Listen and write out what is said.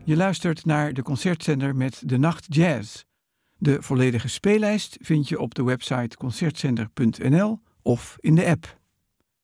Je luistert naar de Concertzender met De Nacht Jazz. De volledige speellijst vind je op de website concertzender.nl of in de app.